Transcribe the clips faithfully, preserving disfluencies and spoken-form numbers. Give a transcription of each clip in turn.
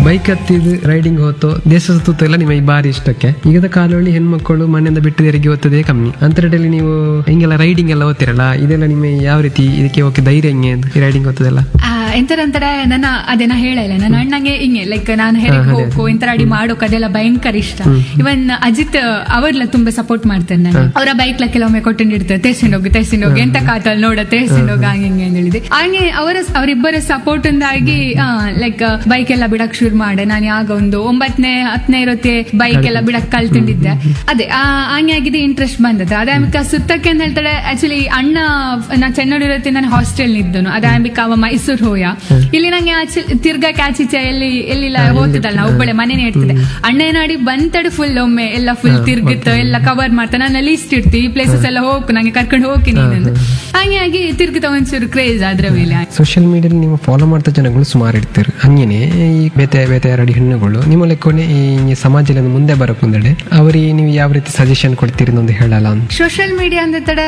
Bike ಹತ್ತಿದ್ riding ಹೋತೋ ದೇಶ ಸುತ್ತ ಎಲ್ಲ ನಿಮಗೆ ಬಾರಿ ಇಷ್ಟಕ್ಕೆ. ಈಗದ ಕಾಲದಲ್ಲಿ ಹೆಣ್ಮಕ್ಕಳು ಮನೆಯಿಂದ ಬಿಟ್ಟು ತೆರಿಗೆ ಓದ್ತದೆ ಕಮ್ಮಿ. ಅಂತರದಲ್ಲಿ ನೀವು ಹಿಂಗೆಲ್ಲ ರೈಡಿಂಗ್ ಎಲ್ಲ ಓದ್ತಿರಲ್ಲ, ಇದೆಲ್ಲ ನಿಮಗೆ ಯಾವ ರೀತಿ ಇದಕ್ಕೆ ಹೋಗಿ ಧೈರ್ಯ ಹೆಂಗೆ ರೈಡಿಂಗ್ ಓದ್ತದಲ್ಲ? ಎಂತರಂತಡೆ ನನ್ನ ಅದೇನ ಹೇಳಲ್ಲ, ನನ್ನ ಅಣ್ಣಂಗೆ ಹಿಂಗೆ ಲೈಕ್ ನಾನು ಹೆರಿಗೆ ಹೋಗೋ ಇಂತರ ಅಡಿ ಮಾಡೋಕ್ ಅದೆಲ್ಲ ಭಯಂಕರ ಇಷ್ಟ. ಇವನ್ ಅಜಿತ್ ಅವ್ರಲ್ಲ ತುಂಬಾ ಸಪೋರ್ಟ್ ಮಾಡ್ತಾರೆ. ನಾನು ಅವರ ಬೈಕ್ ಲ ಕೆಲವೊಮ್ಮೆ ಕೊಟ್ಟಿರ್ತಾರೆ, ತೇರ್ಸಿಂಡ್ ಹೋಗಿ ತೇರ್ಸಿಂಡ್ ಹೋಗಿ ಎಂತ ಕಾತಲ್ ನೋಡ ತೇರ್ಸಿಂಡ್ ಹೋಗಿ ಹಂಗೆ ಹಿಂಗೆ ಅಂತ ಹೇಳಿದೆ. ಹಾಗೆ ಅವರ ಅವರಿಬ್ಬರ ಸಪೋರ್ಟ್ ಇಂದಾಗಿ ಲೈಕ್ ಬೈಕ್ ಎಲ್ಲ ಬಿಡಕ್ ಶುರು ಮಾಡೆ. ನಾನು ಯಾಗ ಒಂದು ಒಂಬತ್ತನೇ ಹತ್ತನೇ ಇರತ್ತೆ ಬೈಕ್ ಎಲ್ಲ ಬಿಡಕ್ ಕಲ್ತಿದ್ದೆ. ಅದೇ ಹಂಗೆ ಆಗಿದೆ, ಇಂಟ್ರೆಸ್ಟ್ ಬಂದದ್ದು. ಅದೇ ಅಂಬಿಕ ಸುತ್ತಕ್ಕೆ ಅಂತ ಹೇಳ್ತಾಳೆ. ಆಕ್ಚುಲಿ ಅಣ್ಣ ನಾ ಚೆನ್ನೂರು ಇರತ್ತೆ, ನಾನು ಹಾಸ್ಟೆಲ್ ನಿದ್ದನು. ಅದೇ ಅಂಬಿಕ ಅವ ಮೈಸೂರು ಹೋಯ. ಇಲ್ಲಿ ನಂಗೆ ಆಚೆ ತಿರ್ಗಾಕ್ ಆಚೀಚೆ ಎಲ್ಲಿ ಎಲ್ಲಿಲ್ಲ ಹೋಗ್ತಿದ್ದಲ್ಲ, ನಾವು ಒಬ್ಬಳೆ ಮನೇನೆ ಇರ್ತಿದ್ದೆ. ಅಣ್ಣ ಏನಾಡಿ ಬಂತಡ್ ಫುಲ್ ಒಮ್ಮೆ ಎಲ್ಲ ಫುಲ್ ತಿರ್ಗಿತ್ತು, ಎಲ್ಲ ಕವರ್ ಮಾಡ್ತಾ. ನಾನು ಲೀಸ್ಟ್ ಇರ್ತಿ ಈ ಪ್ಲೇಸಸ್ ಎಲ್ಲ ಹೋಗು, ನಂಗೆ ಕರ್ಕೊಂಡು ಹೋಗಿ ನೀನು ಹಾಗೆ ಆಗಿ ತಿರ್ಗಿತ ಒಂಚೂರು ಕ್ರೇಜ್ ಅದ್ರ ಮೇಲೆ. ಸೋಷಿಯಲ್ ಮೀಡಿಯಾದಲ್ಲಿ ನೀವು ಫಾಲೋ ಮಾಡ್ತಾ ಜನಗಳು ಸುಮಾರು ಇರ್ತಾರೆ. ಹಂಗೇನೆ ಈ ಬೇತೆ ಬೇತೆ ಎರಡು ಹೆಣ್ಣುಗಳು ನಿಮ್ಮ ಲೆಕ್ಕನೆ ಈ ಸಮಾಜದಲ್ಲಿ ಮುಂದೆ ಬರಕುಂದಡೆ ಅವರಿಗೆ ನೀವು ಯಾವ ರೀತಿ ಸಜೆಷನ್ ಕೊಡ್ತೀರಿ ಅಂತ ಹೇಳಲ್ಲ? ಸೋಷಿಯಲ್ ಮೀಡಿಯಾ ಅಂದ ತಡೆ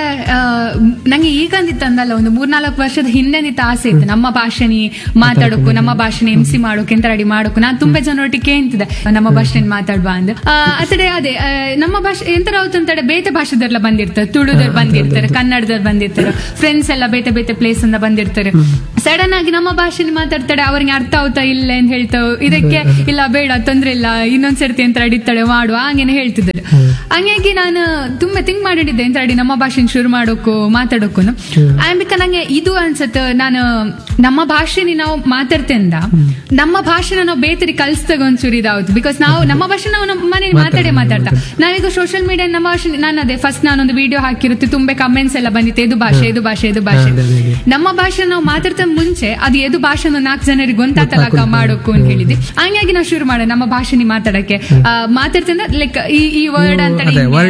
ನಂಗೆ ಈಗ ಅಂದಿತ್ತು ಅಂದಲ್ಲ, ಒಂದು ಮೂರ್ನಾಲ್ಕು ವರ್ಷದ ಹಿಂದೆ ನಿಂತ ಆಸೆ ಇತ್ತು ನಮ್ಮ ಭಾಷೆನಿ ಮಾತಾಡೋಕು, ನಮ್ಮ ಭಾಷೆನ ಎಂ ಸಿ ಮಾಡೋಕೆ ಎಂತ ರೆಡಿ ಮಾಡೋಕು. ನಾನು ತುಂಬಾ ಜನರೊಟ್ಟಿಗೆ ಕೇಳ್ತಿದ್ದೆ ನಮ್ಮ ಭಾಷೆ ಮಾತಾಡುವ ಅಂದ್. ಅತಡೆ ಅದೇ ನಮ್ಮ ಭಾಷೆ ಎಂತರ ಅಂತಡೆ ಬೇತೆ ಭಾಷೆದವ್ರೆಲ್ಲ ಬಂದಿರ್ತಾರೆ, ತುಳುದವ್ರು ಬಂದಿರ್ತಾರೆ, ಕನ್ನಡದವ್ರು ಬಂದಿರ್ತಾರೆ, ಫ್ರೆಂಡ್ಸ್ ಎಲ್ಲ ಬೇತೆ ಬೇತೆ ಪ್ಲೇಸ್ ಇಂದ ಬಂದಿರ್ತಾರೆ. ಸಡನ್ ಆಗಿ ನಮ್ಮ ಭಾಷೆನ ಮಾತಾಡ್ತಾಳೆ, ಅವ್ರಿಗೆ ಅರ್ಥ ಆಗುತ್ತಾ ಇಲ್ಲ ಅಂತ ಹೇಳ್ತಾವ್. ಇದಕ್ಕೆ ಇಲ್ಲ ಬೇಡ ತೊಂದ್ರೆ ಇಲ್ಲ ಇನ್ನೊಂದ್ಸರ್ತಿ ಅಂತ ಅಡಿತಾಳೆ ಮಾಡುವ ಹಂಗೇನೆ ಹೇಳ್ತಿದ್ದಾರೆ. ಹಂಗಾಗಿ ನಾನು ತುಂಬಾ ಥಿಂಕ್ ಮಾಡಿದ್ದೆ ಎಂತ ಅಡಿ ನಮ್ಮ ಭಾಷೆನ ಶುರು ಮಾಡೋಕು ಮಾತಾಡೋಕು. ಆಂಬಿಕ ನಂಗೆ ಇದು ಅನ್ಸತ್, ನಾನು ನಮ್ಮ ಭಾಷೆನಿ ನಾವು ಮಾತಾಡ್ತೇಂದ ನಮ್ಮ ಭಾಷೆನ ನಾವು ಬೇತರಿ ಕಲ್ಸ್ದಾಗ ಒಂಚೂರು ಇದಾವ್ತು. ಬಿಕಾಸ್ ನಾವು ನಮ್ಮ ಭಾಷೆ ನಾವು ನಮ್ಮ ಮನೆ ಮಾತಾಡೇ ಮಾತಾಡ್ತಾ. ನಾವೀಗ ಸೋಷಿಯಲ್ ಮೀಡಿಯಾ ನಮ್ಮ ಭಾಷೆ ನಾನು ಅದೇ ಫಸ್ಟ್ ನಾನೊಂದು ವಿಡಿಯೋ ಹಾಕಿರುತ್ತೆ, ತುಂಬಾ ಕಮೆಂಟ್ಸ್ ಎಲ್ಲ ಬಂದಿತ್ತು, ಎದು ಭಾಷೆ ಎದು ಭಾಷೆ ಎದು ಭಾಷೆ. ನಮ್ಮ ಭಾಷೆ ನಾವು ಮಾತಾಡ್ತಾ ಮುಂಚೆ ಅದು ಎದು ಭಾಷೆ ನಾಲ್ಕು ಜನರಿಗೆ ಗೊಂತಾತಲಕ ಮಾಡೋಕು ಅಂತ ಹೇಳಿದ್ವಿ. ಹಂಗಾಗಿ ನಾವು ಶುರು ಮಾಡ ನಮ್ಮ ಭಾಷೆನಿ ಮಾತಾಡಕ್ಕೆ ಮಾತಾಡ್ತೇನೆ. ಲೈಕ್ ಈ ವರ್ಡ್ ಅಂತ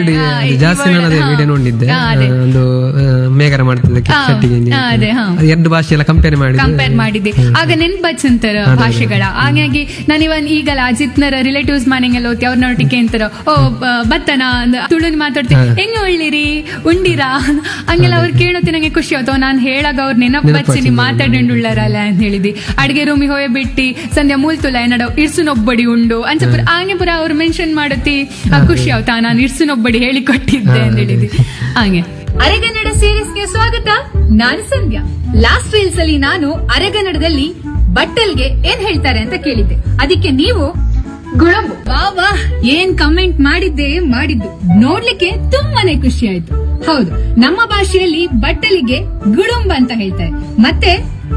ಮೇಘರ ಮಾಡ್ತಿದ್ದೆ ಎರಡು ಭಾಷೆ ಎಲ್ಲ ಕಂಪೇರ್ ಮಾಡಿ ಕಂಪೇರ್ ಮಾಡಿದ್ದೆ. ಆಗ ನೆನ್ಪಚ್ಚಂತಾರ ಭಾಷೆಗಳ. ಹಾಗಾಗಿ ನಾನು ಇವನ್ ಈಗಲ್ಲ ಅಜಿತ್ನರ ರಿಲೇಟಿವ್ಸ್ ಮನೆಗೆಲ್ಲ ಹೋಗ್ತಿ, ಅವ್ರ ನೋಟಿಕೆ ಅಂತಾರ ಓ ಬತ್ತನ ತುಳುನ್ ಮಾತಾಡ್ತೀನಿ ಹೆಂಗೆ ಒಳ್ಳಿರಿ ಉಂಡಿರಾ ಹಂಗೆಲ್ಲ ಅವ್ರು ಕೇಳೋತಿ. ನಂಗೆ ಖುಷಿ ಆಯ್ತು, ನಾನು ಹೇಳಾಗ ಅವ್ರು ನೆನಪಚ್ಚಿ ಮಾತಾಡುಳ್ಳಾರಲ್ಲ ಅಂತ ಹೇಳಿದಿ. ಅಡ್ಗೆ ರೂಮಿಗೆ ಹೋಯ್ ಬಿಟ್ಟಿ ಸಂಧ್ಯಾ ಮೂಲ್ತುಲ ಏನಡ ಇರ್ಸುನೊಬ್ಬಡಿ ಉಂಡು ಅನ್ಸಪುರ ಹಂಗೆ ಪುರ ಅವ್ರು ಮೆನ್ಷನ್ ಮಾಡತಿ. ಖುಷಿ ಆಯ್ತಾ ನಾನು ಇರ್ಸುನೊಬ್ಬಡಿ ಹೇಳಿ ಕೊಟ್ಟಿದ್ದೆ ಅಂತ ಹೇಳಿದಿ. ಹಾಗೆ ಅರೆಗನ್ನಡ ಸೀರೀಸ್ಗೆ ಸ್ವಾಗತ. ನಾನು ಸಂಧ್ಯಾ. ಲಾಸ್ಟ್ ರೀಲ್ಸ್ ಅಲ್ಲಿ ನಾನು ಅರೆಗನ್ನಡದಲ್ಲಿ ಬಟ್ಟಲ್ಗೆ ಏನ್ ಹೇಳ್ತಾರೆ ಅಂತ ಕೇಳಿದ್ದೆ. ಅದಕ್ಕೆ ನೀವು ಗುಳಂಬು ವಾ ವಾ ಏನ್ ಕಮೆಂಟ್ ಮಾಡಿದ್ದೆ ಮಾಡಿದ್ದು ನೋಡ್ಲಿಕ್ಕೆ ತುಂಬಾನೇ ಖುಷಿ ಆಯ್ತು. ಹೌದು, ನಮ್ಮ ಭಾಷೆಯಲ್ಲಿ ಬಟ್ಟಲಿಗೆ ಗುಳುಂಬ ಅಂತ ಹೇಳ್ತಾರೆ, ಮತ್ತೆ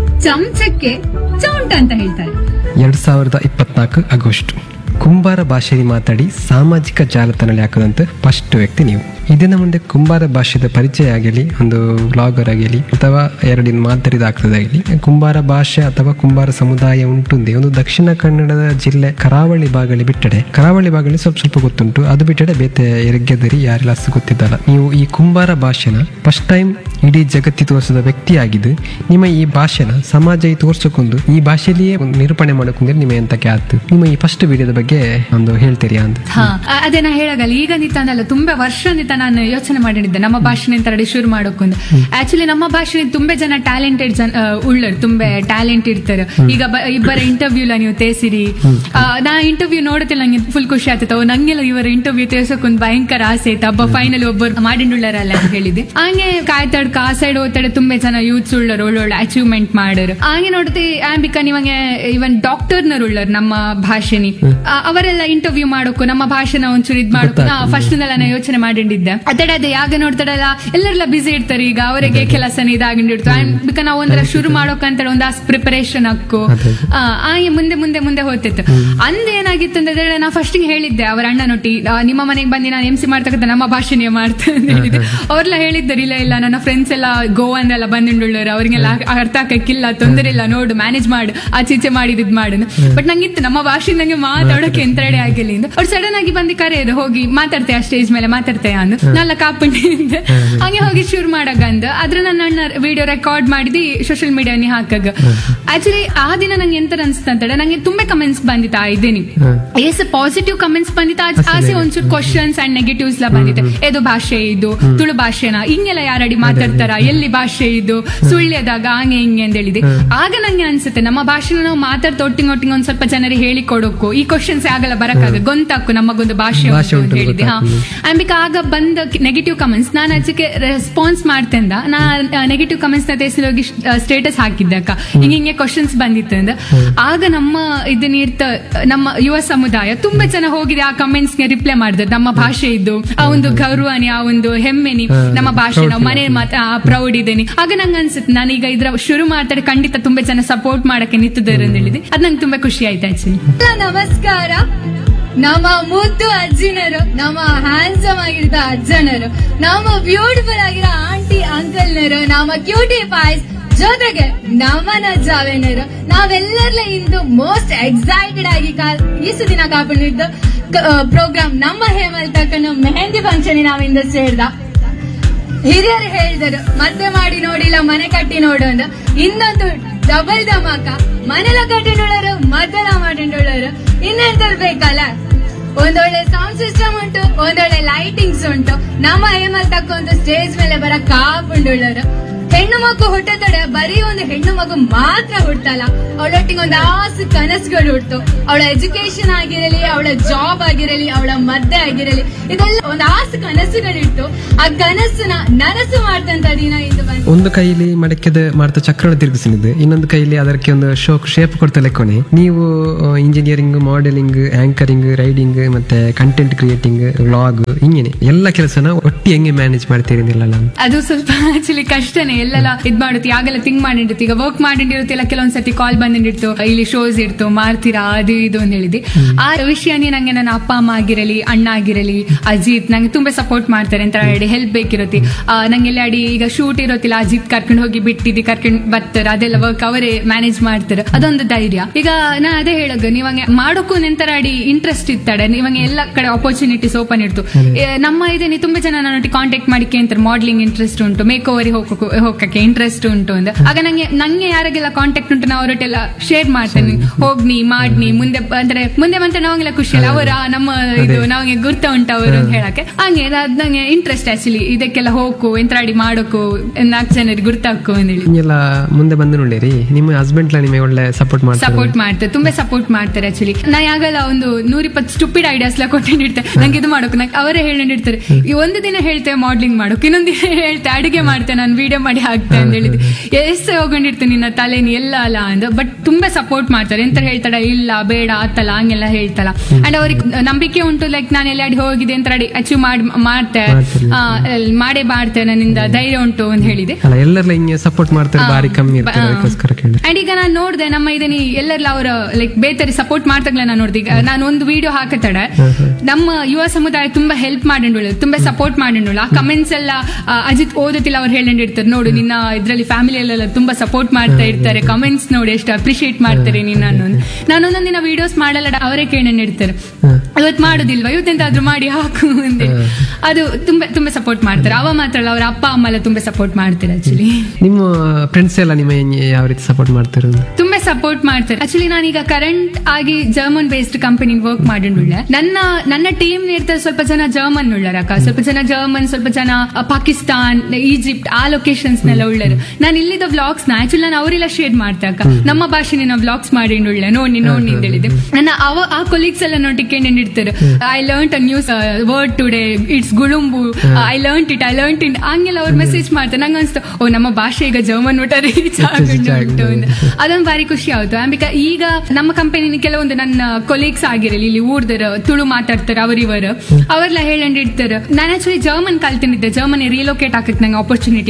ಚಮಚಕ್ಕೆ ಚೌಂಟ ಅಂತ ಹೇಳ್ತಾರೆ. ಎರಡ್ ಸಾವಿರದ ಇಪ್ಪತ್ನಾಲ್ಕು ಆಗಸ್ಟ್ ಕುಂಬಾರ ಭಾಷೆಯಲ್ಲಿ ಮಾತಾಡಿ ಸಾಮಾಜಿಕ ಜಾಲತಾಣದಲ್ಲಿ ಹಾಕದಂತ ಫಸ್ಟ್ ವ್ಯಕ್ತಿ ನೀವು. ಇದನ್ನ ಮುಂದೆ ಕುಂಬಾರ ಭಾಷೆದ ಪರಿಚಯ ಆಗಲಿ, ಒಂದು ಬ್ಲಾಗರ್ ಆಗಲಿ ಅಥವಾ ಎರಡಿನ ಮಾತಾಡಿದ ಆಗ್ತದಾಗಲಿ, ಕುಂಬಾರ ಭಾಷೆ ಅಥವಾ ಕುಂಬಾರ ಸಮುದಾಯ ಉಂಟುಂದೆ ಒಂದು ದಕ್ಷಿಣ ಕನ್ನಡದ ಜಿಲ್ಲೆ ಕರಾವಳಿ ಭಾಗದಲ್ಲಿ ಬಿಟ್ಟಡೆ ಕರಾವಳಿ ಭಾಗದಲ್ಲಿ ಸ್ವಲ್ಪ ಸ್ವಲ್ಪ ಗೊತ್ತುಂಟು. ಅದು ಬಿಟ್ಟಡೆ ಬೇತೆ ಎರಗೆದರಿ ಯಾರೆಲ್ಲ ಅಷ್ಟು ಗೊತ್ತಿದ್ದಲ್ಲ. ನೀವು ಈ ಕುಂಬಾರ ಭಾಷೆನ ಫಸ್ಟ್ ಟೈಮ್ ಇಡೀ ಜಗತ್ತಿ ತೋರಿಸಿದ ವ್ಯಕ್ತಿ ಆಗಿದ್ದು, ನಿಮ್ಮ ಈ ಭಾಷೆನ ಸಮಾಜ ತೋರ್ಸಕೊಂದು ಈ ಭಾಷೆಯಲ್ಲಿಯೇ ಒಂದು ನಿರೂಪಣೆ ಮಾಡಕೊಂಡ್ರೆ ನಿಮ್ಮ ಎಂತಕ್ಕೆ ಆಯ್ತು? ನಿಮ್ಮ ಈ ಫಸ್ಟ್ ವಿಡಿಯೋದ ಬಗ್ಗೆ ಒಂದು ಹೇಳ್ತೀರಿ ಅಂತ? ಅದೇ ನಾ ಹೇಳಾಗಲ್ಲ, ಈಗ ನಿಂತಲ್ಲ ತುಂಬಾ ವರ್ಷ ನಿಂತ ನಾನು ಯೋಚನೆ ಮಾಡಿದ್ದೆ ನಮ್ಮ ಭಾಷೆ ರೆಡಿ ಶುರು ಮಾಡೋಕೊಂದು. ಆಕ್ಚುಲಿ ನಮ್ಮ ಭಾಷೆ ತುಂಬಾ ಜನ ಟ್ಯಾಲೆಂಟೆಡ್ ಜನ ಉಳ್ಳರು, ತುಂಬಾ ಟ್ಯಾಲೆಂಟ್ ಇರ್ತಾರೆ. ಈಗ ಇಬ್ಬರ ಇಂಟರ್ವ್ಯೂ ನೀವು ತೇಸಿರಿ, ನಾ ಇಂಟರ್ವ್ಯೂ ನೋಡುತ್ತಿಲ್ಲ, ನಂಗೆ ಫುಲ್ ಖುಷಿ ಆಗ್ತೈತೆ. ನಂಗೆಲ್ಲ ಇವರ ಇಂಟರ್ವ್ಯೂ ತೇರ್ಸೋಕೊಂದು ಭಯಂಕರ ಆಸೆ ಆಯ್ತು. ಹಬ್ಬ ಫೈನಲ್ ಒಬ್ಬರು ಮಾಡಿಂಡುಳ್ಳಾರಲ್ಲ ಅಂತ ಹೇಳಿದೆ. ಹಂಗೆ ಕಾಯ್ತಾಡ್ ಆ ಸೈಡ್ ಓದ್ತಾಡೆ ತುಂಬಾ ಜನ ಯೂತ್ಸ್ ಉಳ್ಳರು, ಒಳ್ಳೊಳ್ಳೆ ಅಚೀವ್ಮೆಂಟ್ ಮಾಡರು. ಹಂಗೆ ನೋಡ್ತಿ ಆಂಬಿಕಾ ನಿಮಗೆ ಇವನ್ ಡಾಕ್ಟರ್ನರ್ ಉಳ್ಳರು ನಮ್ಮ ಭಾಷೆನಿ, ಅವರೆಲ್ಲ ಇಂಟರ್ವ್ಯೂ ಮಾಡೋಕು ನಮ್ಮ ಭಾಷೆನ ಒಂಚೂರು ಇದ್ ಮಾಡೋಕು ಫಸ್ಟ್ ನಾನು ಯೋಚನೆ ಮಾಡಿದ್ದೆ. ಅತಡೆ ಅದೇ ಯಾಗ ನೋಡ್ತಾಡಲ್ಲ ಎಲ್ಲರೆಲ್ಲ ಬಿಸಿ ಇರ್ತಾರೆ, ಈಗ ಅವರಿಗೆ ಕೆಲಸನ ಇದಾಗಿರ್ತು. ಆಂಬಿಕಾ ನಾವು ಒಂದರ ಶುರು ಮಾಡೋಕಂತ ಒಂದು ಪ್ರಿಪರೇಷನ್ ಹಾಕು ಹಾಗೆ ಮುಂದೆ ಮುಂದೆ ಮುಂದೆ ಹೋಗ್ತಿತ್ತು. ಅಂದೇನಾಗಿತ್ತು ಅಂದ್ರೆ ನಾ ಫಸ್ಟ್ ಹೇಳಿದ್ದೆ ಅವರ ಅಣ್ಣನೊಟ್ಟಿ, ನಿಮ್ಮ ಮನೆಗೆ ಬಂದು ನಾನು ಎಂ ಸಿ ಮಾಡ್ತಕ್ಕಂಥ ನಮ್ಮ ಭಾಷೆನೇ ಮಾಡ್ತೇನೆ ಅಂತ ಹೇಳಿದ್ದೆ. ಅವ್ರೆಲ್ಲ ಹೇಳಿದ್ದಾರೆ ಇಲ್ಲ ಇಲ್ಲ ನನ್ನ ಫ್ರೆಂಡ್ಸ್ ಎಲ್ಲ ಗೋವಾನೆಲ್ಲ ಬಂದಿಂಡುಳ್ಳರು, ಅವ್ರಿಗೆಲ್ಲ ಅರ್ಥ ಹಾಕಕ್ಕಿಲ್ಲ, ತೊಂದರೆ ಇಲ್ಲ, ನೋಡು ಮ್ಯಾನೇಜ್ ಮಾಡು, ಆಚೀಚೆ ಮಾಡಿದ್ ಮಾಡು. ಬಟ್ ನಂಗಿತ್ತು ನಮ್ಮ ಭಾಷೆ ನಂಗೆ ಮಾತಾಡೋಕೆ ಎಂತ ರೆಡಿ ಆಗಿಲ್ಲ. ಅವ್ರು ಸಡನ್ ಆಗಿ ಬಂದು ಕರೆಯೋದು, ಹೋಗಿ ಮಾತಾಡ್ತೇವೆ ಸ್ಟೇಜ್ ಮೇಲೆ ಮಾತಾಡ್ತೇವೆ ಅಂತ. ಅಂದ್ ನಲ್ಲ ಕಾಪಂಡಿದ್ದೆ ಹಂಗೆ ಹೋಗಿ ಶುರು ಮಾಡಗಂದ್ ಅದ್ರ ನನ್ನ ಅಣ್ಣ ವಿಡಿಯೋ ರೆಕಾರ್ಡ್ ಮಾಡಿದಿ ಸೋಷಿಯಲ್ ಮೀಡಿಯಾನಿ ಹಾಕಾಗ ಆಕ್ಚುಲಿ ಆ ದಿನ ನಂಗೆ ಎಂತ ಅನ್ಸ್ತಂತಡೆ ನಂಗೆ ತುಂಬಾ ಕಮೆಂಟ್ಸ್ ಬಂದಿತ್ತ ಇದೇನಿ ಏಸ್ ಪಾಸಿಟಿವ್ ಕಮೆಂಟ್ಸ್ ಬಂದಿತ್ತ ಆಸೆ ಒಂಚೂರು ಕ್ವಶನ್ಸ್ ಅಂಡ್ ನೆಗೆಟಿವ್ಸ್ ಎಲ್ಲ ಬಂದಿತ್ತೆ ಏದು ಭಾಷೆ ಇದು ತುಳು ಭಾಷೆನ ಹಿಂಗೆಲ್ಲ ಯಾರಡಿ ಮಾತಾಡ್ತಾರ ಎಲ್ಲಿ ಭಾಷೆ ಇದು ಸುಳ್ಳ್ಯದಾಗ ಹಂಗೆ ಹಿಂಗೆ ಅಂತ ಹೇಳಿದೆ ಆಗ ನಂಗೆ ಅನ್ಸುತ್ತೆ ನಮ್ಮ ಭಾಷೆನ ನಾವು ಮಾತಾಡ್ತಾ ಒಟ್ಟಿಂಗ್ ಒಟ್ಟಿಂಗ್ ಒಂದ್ ಸ್ವಲ್ಪ ಜನರಿಗೆ ಹೇಳಿ ಕೊಡೋಕು ಈ ಕ್ವಶನ್ಸ್ ಆಗಲ್ಲ ಬರಕಾಗ ಗೊಂತಾಕು ನಮಗೊಂದು ಭಾಷೆ ಅಂತ ಹೇಳಿದೆ ಹಾ ಅಂಬಿಕ ಆಗ ಬಂದ ನೆಗೆಟಿವ್ ಕಮೆಂಟ್ಸ್ ನಾನು ಅದಕ್ಕೆ ರೆಸ್ಪಾನ್ಸ್ ಮಾಡ್ತಂದ ನಾ ನೆಗೆಟಿವ್ ಕಮೆಂಟ್ಸ್ ನ ತೆಗೆಸಿ ಹೋಗಿ ಸ್ಟೇಟಸ್ ಹಾಕಿದ್ದೆ ಅಕ್ಕ ಹಿಂಗ ಹಿಂಗೆ ಕ್ವಶನ್ಸ್ ಬಂದಿತ್ತು ಅಂದ ಆಗ ನಮ್ಮ ಇದನ್ನ ಇರ್ತ ನಮ್ಮ ಯುವ ಸಮುದಾಯ ತುಂಬಾ ಜನ ಹೋಗಿದೆ ಆ ಕಮೆಂಟ್ಸ್ ಗೆ ರಿಪ್ಲೈ ಮಾಡಿದ್ರು ನಮ್ಮ ಭಾಷೆ ಇದ್ದು ಆ ಒಂದು ಗೌರವನಿ ಆ ಒಂದು ಹೆಮ್ಮೆನಿ ನಮ್ಮ ಭಾಷೆ ನಾವು ಮನೆ ಮಾತ್ರ ಪ್ರೌಡ್ ಇದೇನಿ ಆಗ ನಂಗೆ ಅನ್ಸುತ್ತೆ ನಾನೀಗ ಇದ್ರ ಶುರು ಮಾಡ್ತಾರೆ ಖಂಡಿತ ತುಂಬಾ ಜನ ಸಪೋರ್ಟ್ ಮಾಡಕ್ಕೆ ನಿಂತಿದ್ದಾರೆ ಅಂತ ಹೇಳಿದೆ ಅದ್ ನಂಗೆ ತುಂಬಾ ಖುಷಿ ಆಯ್ತು ಆಕ್ಚುಲಿ. ನಮಸ್ಕಾರ. ನಮ್ಮ ಮುದ್ದು ಅಜ್ಜಿನರು, ನಮ್ಮ ಹ್ಯಾಂಡ್ಸಮ್ ಆಗಿರೋ ಅಜ್ಜನರು, ನಮ್ಮ ಬ್ಯೂಟಿಫುಲ್ ಆಗಿರೋ ಆಂಟಿ ಅಂಕಲ್ನರು, ನಮ್ಮ ಕ್ಯೂಟಿ ಪಾಯ್ಸ್ ಜೊತೆಗೆ ನಮ್ಮನ ಜಾವೇನರು ನಾವೆಲ್ಲರಲ್ಲ ಇಂದು ಮೋಸ್ಟ್ ಎಕ್ಸೈಟೆಡ್ ಆಗಿ ಇಷ್ಟು ದಿನ ಕಾಪಾಡಿದ್ದು ಪ್ರೋಗ್ರಾಮ್ ನಮ್ಮ ಹೇಮಲ್ ತಕ್ಕನ ಮೆಹಂದಿ ಫಂಕ್ಷನ್ ನಾವಿಂದ ಸೇರ್ದ. ಹಿರಿಯರು ಹೇಳಿದರು ಮತ್ತೆ ಮಾಡಿ ನೋಡಿಲ್ಲ ಮನೆ ಕಟ್ಟಿ ನೋಡು ಅಂತ. ಇನ್ನೊಂದು ಡಬಲ್ ಧಮಾಕ, ಮನೆಲ ಕಟ್ಟಿನೊಳರು ಮದ್ದಲ ಮಾಡಿನೊಳರು ಇನ್ನೆಂತರ್ ಬೇಕಲ್ಲ. ಒಂದೊಳ್ಳೆ ಸೌಂಡ್ ಸಿಸ್ಟಮ್ ಉಂಟು, ಒಂದೊಳ್ಳೆ ಲೈಟಿಂಗ್ಸ್ ಉಂಟು. ನಮ್ಮ ಹೇಮಲ್ ತಕ್ಕೊಂದು ಸ್ಟೇಜ್ ಮೇಲೆ ಬರ ಕಾಪುಂಡುಳ್ಳರು. ಹೆಣ್ಣು ಮಗು ಹುಟ್ಟತಡೆ ಬರೀ ಒಂದು ಹೆಣ್ಣು ಮಗು ಮಾತ್ರ ಹುಟ್ಟಲ್ಲ, ಅವಳೊಟ್ಟಿಗೆ ಒಂದು ಆಸೆ ಕನಸುಗಳು ಹುಟ್ಟು. ಅವಳ ಎಜುಕೇಶನ್ ಆಗಿರಲಿ, ಅವಳ ಜಾಬ್ ಆಗಿರಲಿ, ಅವಳ ಮದ್ದೆ ಆಗಿರಲಿ, ಇದೆಲ್ಲ ಒಂದು ಆಸೆ ಕನಸುಗಳಿಟ್ಟು ಆ ಕನಸನ್ನ ನನಸು ಮಾಡ್ತಂತ ದಿನ ಇದು ಬಂದು. ಒಂದು ಕೈಲಿ ಮಡಕೆದ ಮಾಡ್ತಾ ಚಕ್ರ ತಿರುಗಿಸಿದ್ದು, ಇನ್ನೊಂದು ಕೈಲಿ ಅದಕ್ಕೆ ಒಂದು ಶೋಕ್ ಶೇಪ್ ಕೊಡ್ತಾ ಲೆಕ್ಕೊನೆ. ನೀವು ಇಂಜಿನಿಯರಿಂಗ್, ಮಾಡೆಲಿಂಗ್, ಆಂಕರಿಂಗ್, ರೈಡಿಂಗ್ ಮತ್ತೆ ಕಂಟೆಂಟ್ ಕ್ರಿಯೇಟಿಂಗ್, ವ್ಲಾಗ್ ಹಿಂಗೇನೆ ಎಲ್ಲ ಕೆಲಸನ ಒಟ್ಟಿ ಹೆಂಗೆ ಮ್ಯಾನೇಜ್ ಮಾಡ್ತೀರಿ? ಅದು ಸ್ವಲ್ಪ ಆಕ್ಚುಲಿ ಕಷ್ಟನೇ. ಎಲ್ಲೆಲ್ಲ ಇದ್ ಮಾಡುತ್ತೆ, ಯಾಗೆಲ್ಲ ಥಿಂಕ್ ಮಾಡಿರ್ತಿ, ಈಗ ವರ್ಕ್ ಮಾಡಿರ್ತಿಲ್ಲ, ಕೆಲವೊಂದ್ಸತಿ ಕಾಲ್ ಬಂದಿರ್ತು, ಇಲ್ಲಿ ಶೋಸ್ ಇರ್ತು, ಮಾಡ್ತೀರಾ ಅದು ಇದು ಅಂತ ಹೇಳಿದ್ವಿ. ಆ ವಿಷಯನೇ ನಂಗೆ ನನ್ನ ಅಪ್ಪ ಅಮ್ಮ ಆಗಿರಲಿ, ಅಣ್ಣ ಆಗಿರಲಿ, ಅಜಿತ್ ನಂಗೆ ತುಂಬಾ ಸಪೋರ್ಟ್ ಮಾಡ್ತಾರೆ ಅಂತ ಹೇಳಿ ಹೆಲ್ಪ್ ಬೇಕಿರುತ್ತೆ. ನಂಗೆ ಎಲ್ಲ ಅಡಿ ಈಗ ಶೂಟ್ ಇರೋತಿಲ್ಲ, ಅಜಿತ್ ಕರ್ಕೊಂಡು ಹೋಗಿ ಬಿಟ್ಟಿದ್ದಿ ಕರ್ಕೊಂಡು ಬರ್ತಾರೆ, ಅದೆಲ್ಲ ವರ್ಕ್ ಅವರೇ ಮ್ಯಾನೇಜ್ ಮಾಡ್ತಾರೆ, ಅದೊಂದು ಧೈರ್ಯ. ಈಗ ನಾ ಅದೇ ಹೇಳೋದು, ನೀವಂಗೆ ಮಾಡೋಕ್ಕೂ ನಿಂತರ ಅಡಿ ಇಂಟ್ರೆಸ್ಟ್ ಇರ್ತಾಳೆ, ನೀವಂಗೆ ಎಲ್ಲ ಕಡೆ ಆಪರ್ಚುನಿಟೀಸ್ ಓಪನ್ ಇರ್ತು. ನಮ್ಮ ಇದೇನಿ ತುಂಬಾ ಜನ ನನ್ನೊಟ್ಟಿಗೆ ಕಾಂಟ್ಯಾಕ್ಟ್ ಮಾಡಿ ಕೇಂತಾರೆ, ಮಾಡ್ಲಿಂಗ್ ಇಂಟ್ರೆಸ್ಟ್ ಉಂಟು, ಮೇಕ್ ಓವರ್ ಹೋಗಕ್ಕೆ ಹೋಗಕ್ಕೆ ಇಂಟ್ರೆಸ್ಟ್ ಉಂಟು ಅಂತ. ಆಗ ನಂಗೆ ನಂಗೆ ಯಾರಿಗೆಲ್ಲ ಕಾಂಟ್ಯಾಕ್ಟ್ ಉಂಟು ನಾವು ಅವರೊಟ್ಟೆಲ್ಲ ಶೇರ್ ಮಾಡ್ತೇನೆ, ಹೋಗ್ನಿ ಮಾಡ್ನಿ ಮುಂದೆ ಅಂದ್ರೆ ಮುಂದೆ ಬಂತ ನಾವಂಗೆಲ್ಲ ಖುಷಿ ಅಲ್ಲ, ಅವರ ನಮ್ಮ ಇದು ನಾವಂಗೆ ಗುರ್ತ ಉಂಟು ಅವರು ಅಂತ ಹೇಳಕ್ಕೆ. ಹಂಗೆ ಅದ್ ನಂಗೆ ಇಂಟ್ರೆಸ್ಟ್ ಆಕ್ಚುಲಿ ಇದಕ್ಕೆಲ್ಲ ಹೋಗು ಎಂತ್ರಾಡಿ ಮಾಡೋಕು, ನಾಲ್ಕು ಜನರಿಗೆ ಗುರ್ತಾಕು ಅಂತೇಳಿ. ಮುಂದೆ ಬಂದು ನೋಡಿರಿ ನಿಮ್ಮ ಹಸ್ಬೆಂಡ್ ನಿಮಗೆ ಒಳ್ಳೆ ಸಪೋರ್ಟ್ ಮಾಡ್ತಾರೆ, ಸಪೋರ್ಟ್ ಮಾಡ್ತಾರೆ, ತುಂಬಾ ಸಪೋರ್ಟ್ ಮಾಡ್ತಾರೆ ಆಕ್ಚುಲಿ. ನಾ ಯಾಗಲ್ಲ ಒಂದು ನೂರಿಪ್ಪತ್ತು ಸ್ಟುಪಿಡ್ ಐಡಿಯಾಸ್ ಎಲ್ಲ ಕೊಟ್ಟಿರ್ತಾರೆ, ನಂಗೆ ಇದು ಮಾಡೋಕು, ನಂಗೆ ಅವರೇ ಹೇಳಿರ್ತಾರೆ. ಈ ಒಂದು ದಿನ ಹೇಳ್ತೇವೆ ಮಾಡ್ಲಿಂಗ್ ಮಾಡೋಕೆ, ಇನ್ನೊಂದು ದಿನ ಹೇಳ್ತೇವೆ ಅಡುಗೆ ಮಾಡ್ತೇನೆ, ನಾನು ವಿಡಿಯೋ ಮಾಡಿ ಹಾಕ್ತೆ ಅಂತ ಹೇಳಿದ್ವಿ. ಎಷ್ಟು ಹೋಗೊಂಡಿರ್ತೀನಿ ನಿನ್ನ ತಲೆನಿ ಎಲ್ಲ ಅಲ್ಲ ಅಂದ, ಬಟ್ ತುಂಬಾ ಸಪೋರ್ಟ್ ಮಾಡ್ತಾರೆ. ಎಂತ ಹೇಳ್ತಾಳ, ಇಲ್ಲ ಬೇಡ ಆತಲ್ಲ ಹಂಗೆಲ್ಲ ಹೇಳ್ತಲ್ಲ. ಅಂಡ್ ಅವ್ರಿಗೆ ನಂಬಿಕೆ ಉಂಟು, ಲೈಕ್ ನಾನು ಎಲ್ಲಾಡಿ ಹೋಗಿದೆ ಅಂತ ಅಚೀವ್ ಮಾಡಿ ಮಾಡ್ತೆ ಮಾಡೇ ಮಾಡ್ತೇನೆ, ನನ್ನಿಂದ ಧೈರ್ಯ ಉಂಟು ಅಂತ ಹೇಳಿದೆ. ಎಲ್ಲರೂ ಹಿಂಗೆ ಸಪೋರ್ಟ್ ಮಾಡ್ತಾರೆ, ಬಾರಿ ಕಮ್ಮಿ ಇರ್ತಾರೆ. ಅಂಡ್ ಈಗ ನಾನು ನೋಡ್ದೆ ನಮ್ಮ ಇದನಿ ಎಲ್ಲೆಲ್ಲ ಅವ್ರ ಲೈಕ್ ಬೇತರಿ ಸಪೋರ್ಟ್ ಮಾಡ್ತಾಗಲ್ಲ. ನಾನು ನೋಡ್ದೆ, ಈಗ ನಾನು ಒಂದು ವಿಡಿಯೋ ಹಾಕತಡೆ ನಮ್ಮ ಯುವ ಸಮುದಾಯ ತುಂಬಾ ಹೆಲ್ಪ್ ಮಾಡಿಂಡು, ತುಂಬಾ ಸಪೋರ್ಟ್ ಮಾಡಿಂಡು. ಆ ಕಮೆಂಟ್ಸ್ ಎಲ್ಲ ಅಜಿತ್ ಓದುತ್ತಿಲ್ಲ ಅವ್ರು ಹೇಳಿರ್ತಾರೆ, ನೋಡು ನಿನ್ನ ಇದ್ರಲ್ಲಿ ಫ್ಯಾಮಿಲಿಯಲ್ಲೆಲ್ಲ ತುಂಬಾ ಸಪೋರ್ಟ್ ಮಾಡ್ತಾ ಇರ್ತಾರೆ, ಕಮೆಂಟ್ಸ್ ನೋಡಿ ಎಷ್ಟು ಅಪ್ರಿಶಿಯೇಟ್ ಮಾಡ್ತಾರೆ ನೀನು. ನಾನು ಒಂದೊಂದಿನ ವಿಡಿಯೋಸ್ ಮಾಡಲ್ಲ, ಅವರೇ ಕೇಳಿರ್ತಾರೆ ಇವತ್ತು ಮಾಡುದಿಲ್ವಾ, ಇವತ್ತೆಂತಾದ್ರೂ ಮಾಡಿ ಹಾಕು ಅಂತ. ಅದು ತುಂಬಾ ತುಂಬಾ ಸಪೋರ್ಟ್ ಮಾಡ್ತಾರೆ. ಅವ ಮಾತ್ರ ಅಲ್ಲ, ಅವ್ರ ಅಪ್ಪ ಅಮ್ಮ ಎಲ್ಲ ತುಂಬಾ ಸಪೋರ್ಟ್ ಮಾಡ್ತಾರೆ ಆಕ್ಚುಲಿ. ನಿಮ್ಮ ಫ್ರೆಂಡ್ಸ್ ಎಲ್ಲ ನಿಮ್ಮ ಯಾವ ರೀತಿ ಸಪೋರ್ಟ್ ಮಾಡ್ತಾರೆ? ತುಂಬಾ ಸಪೋರ್ಟ್ ಮಾಡ್ತಾರೆ ಆಕ್ಚುಲಿ. ನಾನೀಗ ಕರೆಂಟ್ ಆಗಿ ಜರ್ಮನ್ ಬೇಸ್ಡ್ ಕಂಪನಿ ವರ್ಕ್ ಮಾಡಿದ್ದೆ. ನನ್ನ ನನ್ನ ಟೀಮ್ ಇರ್ತಾರೆ ಸ್ವಲ್ಪ ಜನ ಜರ್ಮನ್ ಉಳ್ಳರಕ್ಕ, ಸ್ವಲ್ಪ ಜನ ಜರ್ಮನ್, ಸ್ವಲ್ಪ ಜನ ಪಾಕಿಸ್ತಾನ್, ಈಜಿಪ್ಟ್ ಆ ಲೊಕೇಶನ್ಸ್ ನೆಲ್ಲ ಉಳ್ಳರು. ನಾನು ಇಲ್ಲಿದ್ದ ವ್ಲಾಗ್ಸ್ ನ ಆಕ್ಚುಲಿ ನಾನು ಅವರೆಲ್ಲ ಶೇರ್ ಮಾಡ್ತೆ ಅಕ್ಕ, ನಮ್ಮ ಭಾಷೆನ ನಾವು ವ್ಲಾಗ್ಸ್ ಮಾಡಿ ಉಳ್ಳೆ ನೋಡಿ ನೋಡಿ ಅಂತ ಹೇಳಿದೆ. ನನ್ನ ಅವ ಆ ಕೊಲೀಗ್ಸ್ ಎಲ್ಲ ನೋಟಿಕೆ ಇರ್ತಾರೆ, I learn a news word today, it's ಗುಳುಂಬು, I learn it I learn it ಹಂಗೆಲ್ಲ ಅವ್ರು ಮೆಸೇಜ್ ಮಾಡ್ತಾರೆ. ನಂಗೆ ಅನ್ಸ್ತು, ಓ ನಮ್ಮ ಭಾಷೆ ಈಗ ಜರ್ಮನ್ ಊಟ ರೀಚ್ ಆಗುಂಟು. ಅದೊಂದು ಬಾರಿ ಖುಷಿ ಆಯ್ತು. ಅಂಬಿಕಾ ಈಗ ನಮ್ಮ ಕಂಪನಿ ಕೆಲವೊಂದು ನನ್ನ ಕೊಲೀಗ್ಸ್ ಆಗಿರಲಿ, ಇಲ್ಲಿ ಊರ್ದರ ತುಳು ಮಾತಾಡ್ತಾರೆ, ಅವರಿವರು ಅವರೆಲ್ಲ ಹೇಳಂಡಿರ್ತಾರೆ. ನಾನು ಆಕ್ಚುಲಿ ಜರ್ಮನ್ ಕಲ್ತಿದ್ದೆ, ಜರ್ಮನಿ ರಿಲೋಕೇಟ್ ಹಾಕಕ್ ನಂಗೆ ಆಪರ್ಚುನಿಟಿ ಬಂದಿತ್ತು.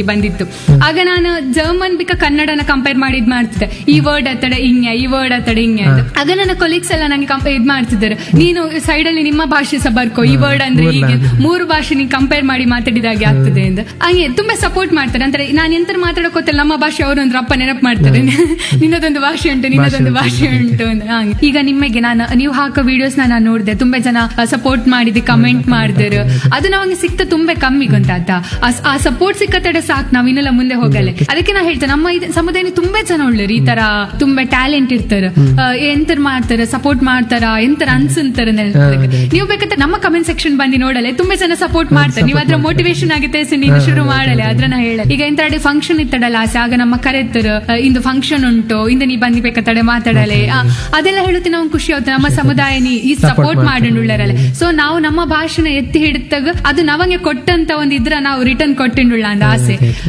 ಆಗ ನಾನು ಜರ್ಮನ್ ಬಿಕ್ಕ ಕನ್ನಡನ ಕಂಪೇರ್ ಮಾಡಿ ಇದ್ ಮಾಡ್ತಿದ್ದೆ, ಈ ವರ್ಡ್ ಅತ್ತಡೆ ಹಿಂಗೆ, ಈ ವರ್ಡ್ ಅತ್ತಡೆ ಹಿಂಗೆ ಅಂತ. ಆಗ ನನ್ನ ಕೊಲೀಗ್ಸ್ ಎಲ್ಲ ನಂಗೆ ಕಂಪೇರ್ ಇದ್ ಮಾಡ್ತಿದ್ದಾರೆ, ನೀನು ಸೈಡ್ ಅಲ್ಲಿ ನಿಮ್ಮ ಭಾಷೆ ಸಹ ಬರ್ಕೋ, ಈ ವರ್ಡ್ ಅಂದ್ರೆ ಹೀಗೆ, ಮೂರು ಭಾಷೆ ನೀನ್ ಕಂಪೇರ್ ಮಾಡಿ ಮಾತಾಡಿದಾಗೆ ಆಗ್ತದೆ ಅಂತ. ಹಂಗೆ ತುಂಬಾ ಸಪೋರ್ಟ್ ಮಾಡ್ತಾರೆ. ಅಂದ್ರೆ ನಾನು ಎಂತ ಮಾತಾಡೋಕೋತಿಲ್ಲ, ನಮ್ಮ ಭಾಷೆ ಅವರು ಒಂದು ರಪ್ಪ ನೆನಪು ಮಾಡ್ತಾರೆ, ನಿನ್ನದೊಂದು ಭಾಷೆ ಉಂಟು, ನಿನ್ನದೊಂದು ಭಾಷೆ ಉಂಟು ಅಂತ. ಹಂಗೆ ಈಗ ನಿಮಗೆ ನಾನು ನೀವು ಹಾಕೋ ವಿಡಿಯೋಸ್ ನಾನು ನೋಡಿದೆ, ತುಂಬಾ ಜನ ಸಪೋರ್ಟ್ ಮಾಡಿದ್ದೆ, ಕಮೆಂಟ್ ಮಾಡಿದ್ರು. ಅದು ನಮಗೆ ಸಿಕ್ತ ತುಂಬಾ ಕಮ್ಮಿ ಗೊತ್ತಾತ. ಆ ಸಪೋರ್ಟ್ ಸಿಕ್ಕತ್ತಡೆ ಸಾಕು, ನಾವ್ ಇನ್ನೆಲ್ಲ ಮುಂದೆ ಹೋಗಲ್ಲ. ಅದಕ್ಕೆ ನಾ ಹೇಳ್ತೇನೆ, ನಮ್ಮ ಸಮುದಾಯ ತುಂಬಾ ಜನ ಒಳ್ಳೆರು, ಈ ತರ ತುಂಬಾ ಟ್ಯಾಲೆಂಟ್ ಇರ್ತಾರ, ಎಂತ ಮಾಡ್ತಾರ, ಸಪೋರ್ಟ್ ಮಾಡ್ತಾರ, ಎಂತರ ಅನ್ಸಂತಾರ. ನೀವು ಬೇಕಾದ್ರೆ ನಮ್ಮ ಕಮೆಂಟ್ ಸೆಕ್ಷನ್ ಬಂದು ನೋಡಲ್ಲ, ತುಂಬಾ ಜನ ಸಪೋರ್ಟ್ ಮಾಡ್ತಾರೆ. ನೀವು ಅದ್ರ ಮೋಟಿವೇಶನ್ ಆಗುತ್ತೆ, ನೀನು ಶುರು ಮಾಡಲ್ಲ ಅದ್ರ ನಾ ಹೇಳ. ಈಗ ಎಂತ ಫಂಕ್ಷನ್ ಇತ್ತಡಲ್ಲ ಆಸೆ, ಆಗ ನಮ್ಮ ಕರೆತರ, ಇಂದು ಫಂಕ್ಷನ್ ಉಂಟು, ಇಂದು ನೀ ಬಂದಿ ಬೇಕಾದ್ರೆ ಮಾತಾಡಲೆ, ಅದೆಲ್ಲ ಹೇಳುತ್ತೆ ನಮ್ಗೆ ಖುಷಿ ಆಗುತ್ತೆ. ನಮ್ಮ ಸಮುದಾಯ ನೀ ಈ ಸಪೋರ್ಟ್ ಮಾಡಿಂಡುಳ್ಳರಲ್ಲ. ಸೊ ನಾವು ನಮ್ಮ ಭಾಷೆನ ಎತ್ತಿ ಹಿಡಿದಾಗ ಅದು ನಮಗೆ ಕೊಟ್ಟಂತ ಒಂದ್ ಇದ್ರ ನಾವು ರಿಟರ್ನ್ ಕೊಟ್ಟಿಂಡುಳ್ಳ ಅಂತ ಆಸೆ.